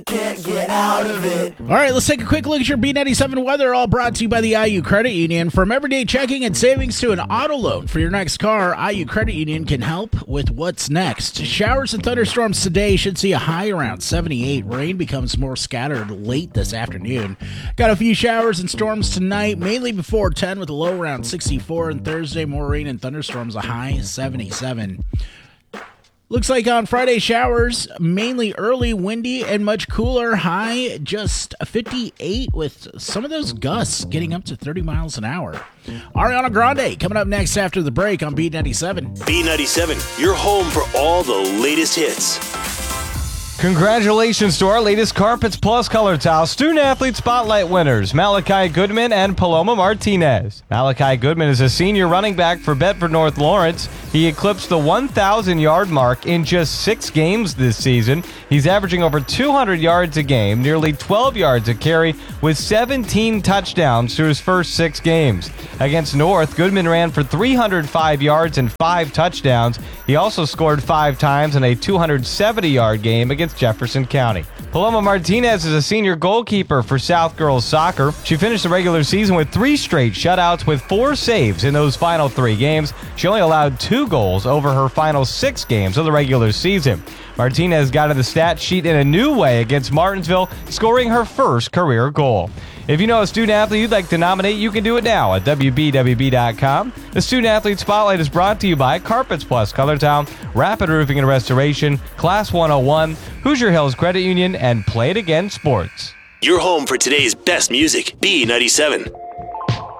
Can't get out of it. All right, let's take a quick look at your B97 weather, all brought to you by the IU Credit Union. From everyday checking and savings to an auto loan for your next car, IU Credit Union can help with what's next. Showers and thunderstorms today should see a high around 78. Rain becomes more scattered late this afternoon. Got a few showers and storms tonight, mainly before 10 with a low around 64. And Thursday, more rain and thunderstorms, a high 77. Looks like on Friday, showers, mainly early, windy, and much cooler. High just 58 with some of those gusts getting up to 30 miles an hour. Ariana Grande coming up next after the break on B97. B97, your home for all the latest hits. Congratulations to our latest Carpets Plus Color Towel Student Athlete Spotlight winners, Malachi Goodman and Paloma Martinez. Malachi Goodman is a senior running back for Bedford North Lawrence. He eclipsed the 1,000-yard mark in just 6 games this season. He's averaging over 200 yards a game, nearly 12 yards a carry, with 17 touchdowns through his first 6 games. Against North, Goodman ran for 305 yards and 5 touchdowns. He also scored 5 times in a 270-yard game against Jefferson County. Paloma Martinez is a senior goalkeeper for South Girls Soccer. She finished the regular season with 3 straight shutouts with 4 saves in those final 3 games. She only allowed 2 goals over her final 6 games of the regular season. Martinez got to the stat sheet in a new way against Martinsville, scoring her first career goal. If you know a student athlete you'd like to nominate, you can do it now at WBWB.com. The Student Athlete Spotlight is brought to you by Carpets Plus Color Town, Rapid Roofing and Restoration, Class 101, Hoosier Hills Credit Union, and Play It Again Sports. Your home for today's best music, B97.